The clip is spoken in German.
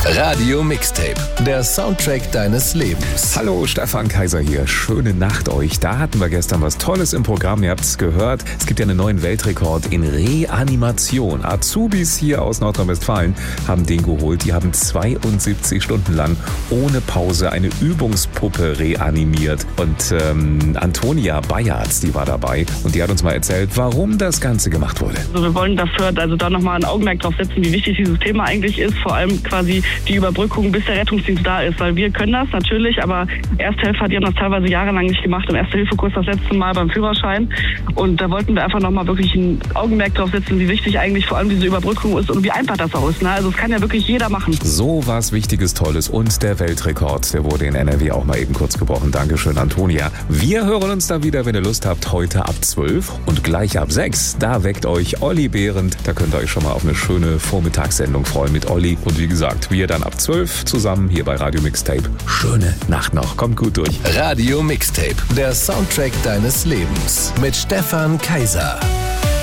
Radio Mixtape, der Soundtrack deines Lebens. Hallo, Stefan Kaiser hier. Schöne Nacht euch. Da hatten wir gestern was Tolles im Programm. Ihr habt es gehört. Es gibt ja einen neuen Weltrekord in Reanimation. Azubis hier aus Nordrhein-Westfalen haben den geholt. Die haben 72 Stunden lang ohne Pause eine Übungspuppe reanimiert. Und Antonia Bayards, die war dabei. Und die hat uns mal erzählt, warum das Ganze gemacht wurde. Also wir wollen dafür da nochmal ein Augenmerk drauf setzen, wie wichtig dieses Thema eigentlich ist. Vor allem quasi die Überbrückung, bis der Rettungsdienst da ist. Weil wir können das natürlich, aber Ersthelfer, die haben das teilweise jahrelang nicht gemacht. Im Erste-Hilfe-Kurs das letzte Mal beim Führerschein. Und da wollten wir einfach nochmal wirklich ein Augenmerk drauf setzen, wie wichtig eigentlich vor allem diese Überbrückung ist und wie einfach das auch ist. Ne? Also es kann ja wirklich jeder machen. So was Wichtiges, Tolles und der Weltrekord, der wurde in NRW auch mal eben kurz gebrochen. Dankeschön, Antonia. Wir hören uns da wieder, wenn ihr Lust habt, heute ab 12 und gleich ab 6. Da weckt euch Olli Behrendt. Da könnt ihr euch schon mal auf eine schöne Vormittagssendung freuen mit Olli. Und wie gesagt, wir dann ab 12 zusammen hier bei Radio Mixtape. Schöne Nacht noch. Kommt gut durch. Radio Mixtape, der Soundtrack deines Lebens mit Stefan Kaiser.